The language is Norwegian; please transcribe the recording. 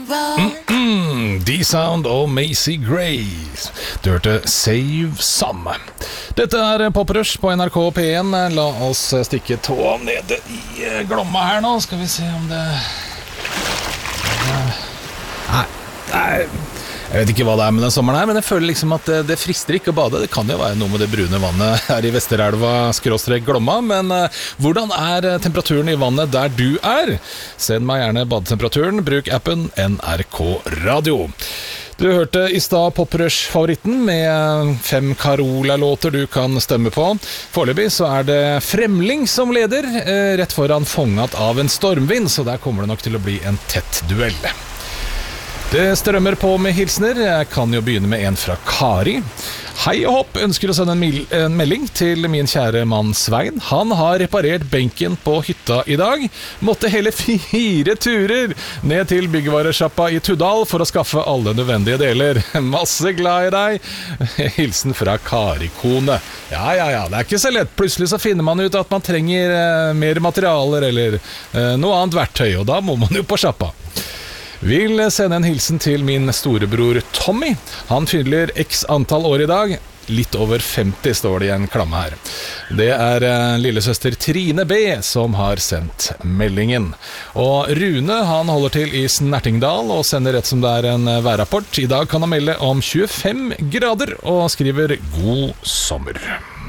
D-Sound og Macy Grace. Du hørte Save Some. Dette Poprush på NRK P1. La oss stikke tåa nede i Glomma her nå. Skal vi se om det... Nei, jeg vet ikke hva det med den sommeren her, men jeg føler liksom at det frister ikke å bade. Det kan jo være noe med det brune vannet her i Vesterelva / Glomma, men hvordan temperaturen i vannet der du er? Send meg gjerne badetemperaturen, bruk appen NRK Radio. Du hørte i stad Poprush-favoritten med 5 Carola-låter du kan stemme på. Foreløpig så det Fremling som leder, rett foran Fångat av en stormvind, så der kommer det nok til å bli en tett duell. Det strømmer på med hilsner. Jeg kan jo begynne med en fra Kari. Hei og hopp, ønsker å sende en melding til min kjære mann Svein. Han har reparert benken på hytta i dag. Måtte hele 4 turer ned til byggvaresjappa i Tuddal for å skaffe alle nødvendige deler. Masse glad i deg. Hilsen fra Kari-kone. Ja, det ikke så lett. Plutselig så finner man ut at man trenger mer materialer eller noe annet verktøy, og da må man jo på sjappa. Vil sende en hilsen til min storebror Tommy. Han fyller x antall år i dag. Litt over 50 står det i en klamme her. Det lillesøster Trine B som har sendt meldingen. Og Rune han holder til i Snertingdal og sender rett som det en værrapport. I dag kan han melde om 25 grader og skriver god sommer.